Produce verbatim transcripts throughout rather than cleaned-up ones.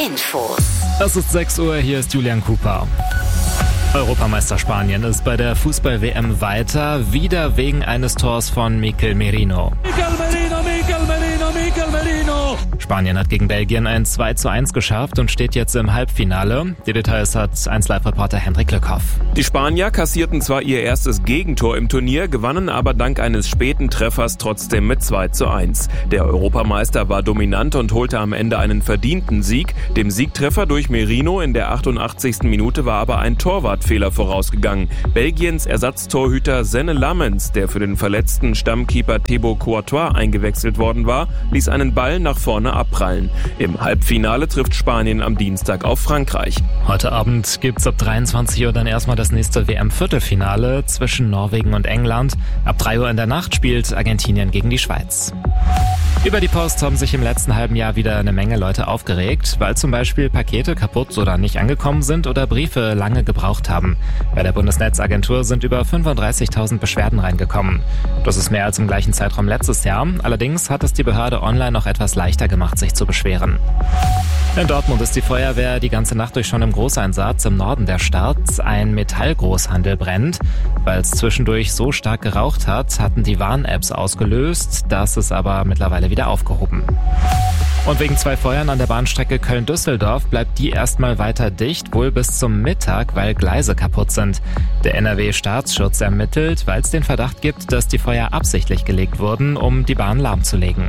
Infos. Es ist sechs Uhr, hier ist Julian Cooper. Europameister Spanien ist bei der Fußball-W M weiter, wieder wegen eines Tors von Mikel Merino. Mikel Merino, Mikel Merino, Mikel Merino! Spanien hat gegen Belgien ein zwei zu eins geschafft und steht jetzt im Halbfinale. Die Details hat eins Live-Reporter Henrik Lückhoff. Die Spanier kassierten zwar ihr erstes Gegentor im Turnier, gewannen aber dank eines späten Treffers trotzdem mit zwei zu eins. Der Europameister war dominant und holte am Ende einen verdienten Sieg. Dem Siegtreffer durch Merino in der achtundachtzigsten Minute war aber ein Torwartfehler vorausgegangen. Belgiens Ersatztorhüter Senne Lammens, der für den verletzten Stammkeeper Thibaut Courtois eingewechselt worden war, ließ einen Ball nach vorne abprallen. Im Halbfinale trifft Spanien am Dienstag auf Frankreich. Heute Abend gibt's ab dreiundzwanzig Uhr dann erstmal das nächste W M-Viertelfinale zwischen Norwegen und England. Ab drei Uhr in der Nacht spielt Argentinien gegen die Schweiz. Über die Post haben sich im letzten halben Jahr wieder eine Menge Leute aufgeregt, weil zum Beispiel Pakete kaputt oder nicht angekommen sind oder Briefe lange gebraucht haben. Bei der Bundesnetzagentur sind über fünfunddreißigtausend Beschwerden reingekommen. Das ist mehr als im gleichen Zeitraum letztes Jahr. Allerdings hat es die Behörde online noch etwas leichter gemacht, sich zu beschweren. In Dortmund ist die Feuerwehr die ganze Nacht durch schon im Großeinsatz im Norden der Stadt. Ein Metallgroßhandel brennt. Weil es zwischendurch so stark geraucht hat, hatten die Warn-Apps ausgelöst. Das ist aber mittlerweile wieder aufgehoben. Und wegen zwei Feuern an der Bahnstrecke Köln-Düsseldorf bleibt die erstmal weiter dicht, wohl bis zum Mittag, weil Gleise kaputt sind. Der N R W-Staatsschutz ermittelt, weil es den Verdacht gibt, dass die Feuer absichtlich gelegt wurden, um die Bahn lahmzulegen.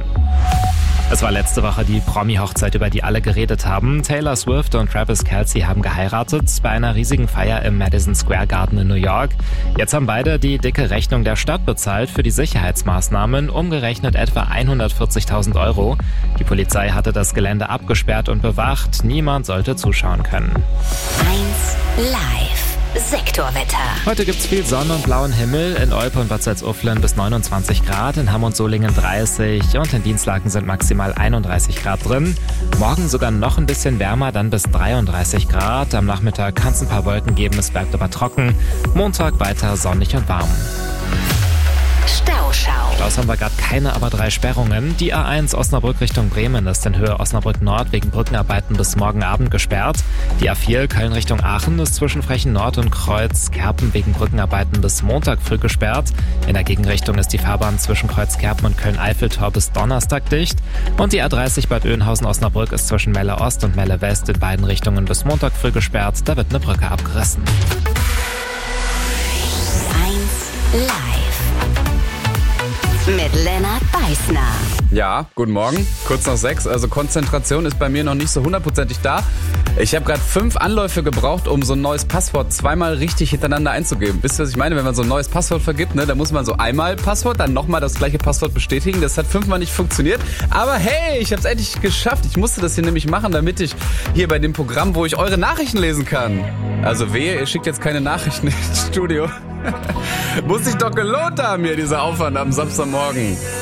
Es war letzte Woche die Promi-Hochzeit, über die alle geredet haben. Taylor Swift und Travis Kelce haben geheiratet bei einer riesigen Feier im Madison Square Garden in New York. Jetzt haben beide die dicke Rechnung der Stadt bezahlt für die Sicherheitsmaßnahmen, umgerechnet etwa hundertvierzigtausend Euro. Die Polizei hatte das Gelände abgesperrt und bewacht. Niemand sollte zuschauen können. eins Live. Sektorwetter. Heute gibt's viel Sonne und blauen Himmel. In Olpe und Bad Salzuflen bis neunundzwanzig Grad, in Hamm und Solingen dreißig und in Dienstlaken sind maximal einunddreißig Grad drin. Morgen sogar noch ein bisschen wärmer, dann bis dreiunddreißig Grad. Am Nachmittag kann es ein paar Wolken geben, es bleibt aber trocken. Montag weiter sonnig und warm. Stauschau. Staus haben wir gerade keine, aber drei Sperrungen. Die A eins Osnabrück Richtung Bremen ist in Höhe Osnabrück Nord wegen Brückenarbeiten bis morgen Abend gesperrt. Die A vier Köln Richtung Aachen ist zwischen Frechen Nord und Kreuz Kerpen wegen Brückenarbeiten bis Montag früh gesperrt. In der Gegenrichtung ist die Fahrbahn zwischen Kreuz Kerpen und Köln-Eiffeltor bis Donnerstag dicht. Und die A dreißig Bad Oeynhausen Osnabrück ist zwischen Melle Ost und Melle West in beiden Richtungen bis Montag früh gesperrt. Da wird eine Brücke abgerissen. eins Live. Mit Lennart Beißner. Ja, guten Morgen. Kurz nach sechs. Also Konzentration ist bei mir noch nicht so hundertprozentig da. Ich habe gerade fünf Anläufe gebraucht, um so ein neues Passwort zweimal richtig hintereinander einzugeben. Wisst ihr, was ich meine? Wenn man so ein neues Passwort vergibt, ne, dann muss man so einmal Passwort, dann nochmal das gleiche Passwort bestätigen. Das hat fünfmal nicht funktioniert. Aber hey, ich habe es endlich geschafft. Ich musste das hier nämlich machen, damit ich hier bei dem Programm, wo ich eure Nachrichten lesen kann. Also wehe, ihr schickt jetzt keine Nachrichten ins Studio. Muss sich doch gelohnt haben hier, dieser Aufwand am Samstagmorgen.